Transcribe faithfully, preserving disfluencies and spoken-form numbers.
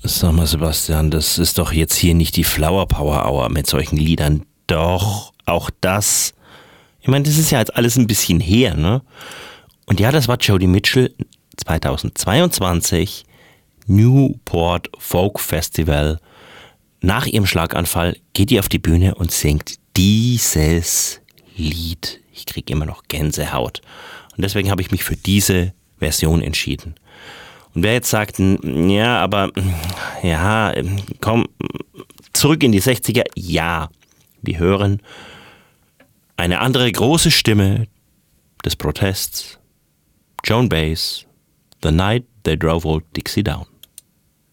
Sag mal, Sebastian, das ist doch jetzt hier nicht die Flower Power Hour mit solchen Liedern. Doch, auch das. Ich meine, das ist ja jetzt alles ein bisschen her, ne? Und ja, das war Joni Mitchell zweitausendzweiundzwanzig, Newport Folk Festival. Nach ihrem Schlaganfall geht die auf die Bühne und singt dieses Lied. Ich kriege immer noch Gänsehaut. Und deswegen habe ich mich für diese Version entschieden. Und wer jetzt sagt, ja, aber, ja, komm, zurück in die sechziger, ja, wir hören eine andere große Stimme des Protests, Joan Baez, The Night They Drove Old Dixie Down.